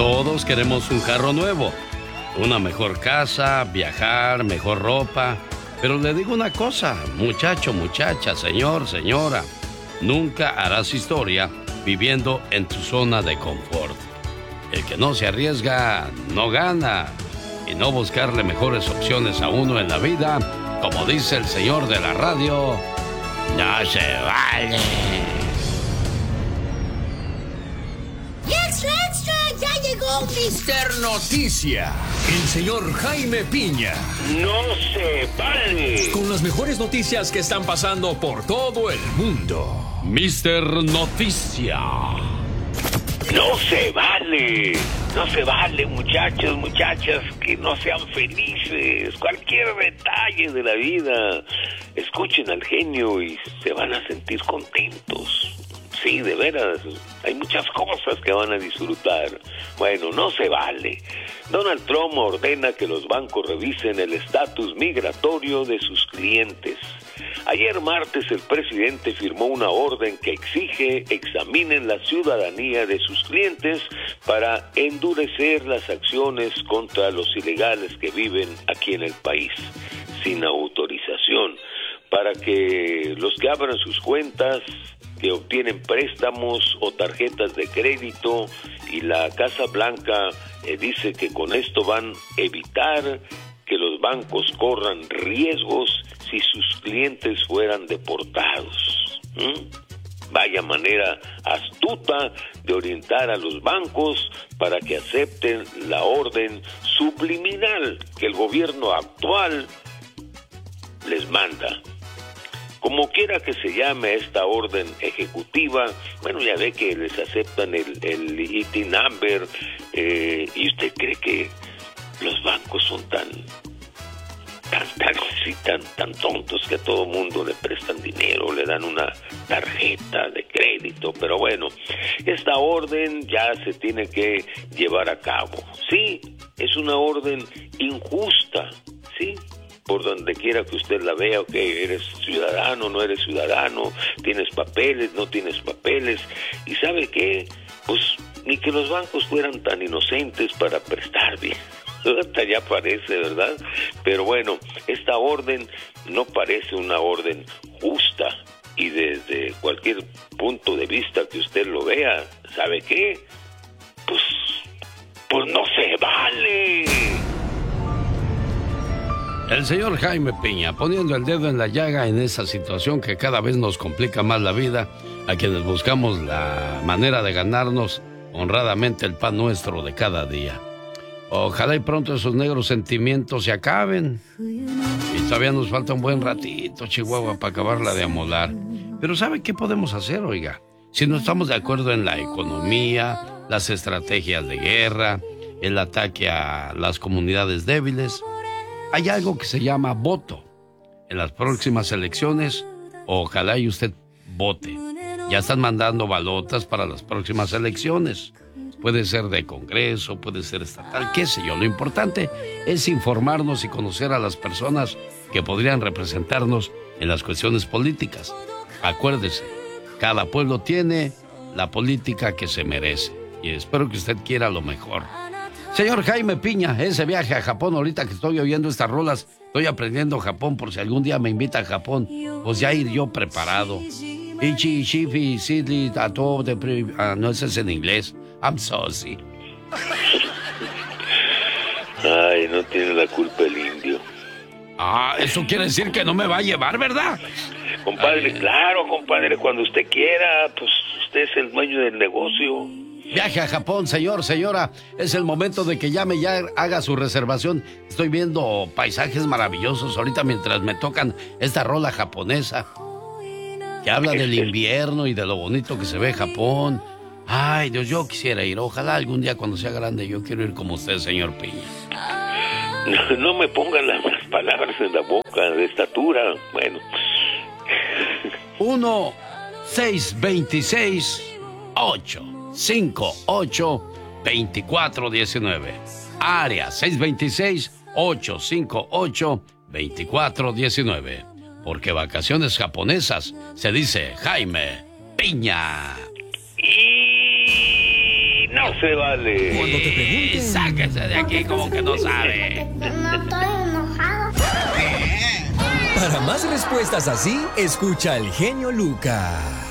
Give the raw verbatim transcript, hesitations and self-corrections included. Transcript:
Todos queremos un carro nuevo, una mejor casa, viajar, mejor ropa. Pero le digo una cosa, muchacho, muchacha, señor, señora, nunca harás historia viviendo en tu zona de confort. El que no se arriesga, no gana. Y no buscarle mejores opciones a uno en la vida, como dice el señor de la radio, no se vale. ¡Extra, extra! ¡Ya llegó mister Noticia! El señor Jaime Piña. ¡No se vale! Con las mejores noticias que están pasando por todo el mundo. mister Noticia. No se vale, no se vale, muchachos, muchachas, que no sean felices. Cualquier detalle de la vida, escuchen al genio y se van a sentir contentos. Sí, de veras, hay muchas cosas que van a disfrutar. Bueno, no se vale. Donald Trump ordena que los bancos revisen el estatus migratorio de sus clientes. Ayer martes el presidente firmó una orden que exige examinen la ciudadanía de sus clientes para endurecer las acciones contra los ilegales que viven aquí en el país sin autorización, para que los que abran sus cuentas, que obtienen préstamos o tarjetas de crédito, y la Casa Blanca eh, dice que con esto van a evitar que los bancos corran riesgos si sus clientes fueran deportados. ¿Mm? Vaya manera astuta de orientar a los bancos para que acepten la orden subliminal que el gobierno actual les manda. Como quiera que se llame esta orden ejecutiva, bueno, ya ve que les aceptan el, el I T number, eh, y usted cree que los bancos son tan, tan, tan, sí, tan, tan tontos que a todo mundo le prestan dinero, le dan una tarjeta de crédito. Pero bueno, esta orden ya se tiene que llevar a cabo. Sí, es una orden injusta, sí, por donde quiera que usted la vea. Ok, eres ciudadano, no eres ciudadano, tienes papeles, no tienes papeles, y ¿sabe qué? Pues ni que los bancos fueran tan inocentes para prestar bien. Hasta ya parece, ¿verdad? Pero bueno, esta orden no parece una orden justa, y desde cualquier punto de vista que usted lo vea, ¿sabe qué? Pues, pues no se vale. El señor Jaime Piña, poniendo el dedo en la llaga en esa situación que cada vez nos complica más la vida, a quienes buscamos la manera de ganarnos honradamente el pan nuestro de cada día. Ojalá y pronto esos negros sentimientos se acaben. Y todavía nos falta un buen ratito, Chihuahua, para acabarla de amolar. Pero ¿sabe qué podemos hacer, oiga? Si no estamos de acuerdo en la economía, las estrategias de guerra, el ataque a las comunidades débiles, hay algo que se llama voto. En las próximas elecciones, ojalá y usted vote. Ya están mandando balotas para las próximas elecciones. Puede ser de Congreso, puede ser estatal, qué sé yo. Lo importante es informarnos y conocer a las personas que podrían representarnos en las cuestiones políticas. Acuérdese, cada pueblo tiene la política que se merece. Y espero que usted quiera lo mejor. Señor Jaime Piña, ese viaje a Japón, ahorita que estoy oyendo estas rolas, estoy aprendiendo Japón por si algún día me invita a Japón, pues ya ir yo preparado. Ichi, shifi, sidli, tato, de pri... Ah, no, ese es en inglés. I'm sorry. Ay, no tiene la culpa el indio. Ah, eso quiere decir que no me va a llevar, ¿verdad? Compadre, Ay. claro, compadre, cuando usted quiera, pues usted es el dueño del negocio. Viaje a Japón, señor, señora. Es el momento de que llame ya, haga su reservación. Estoy viendo paisajes maravillosos ahorita mientras me tocan esta rola japonesa que habla del invierno y de lo bonito que se ve Japón. Ay, Dios, yo quisiera ir. Ojalá algún día cuando sea grande yo quiero ir como usted, señor Piña. No, no me pongan las, las palabras en la boca, de estatura. Bueno. uno seis veintiséis ocho cinco ocho veinticuatro diecinueve. Área seis veintiséis ocho cinco ocho veinticuatro diecinueve. Porque vacaciones japonesas se dice Jaime Piña. Y no No se vale. Cuando te pregunten, Sáquese de aquí como que no sabe. No estoy enojado. Para más respuestas así, escucha al genio Lucas.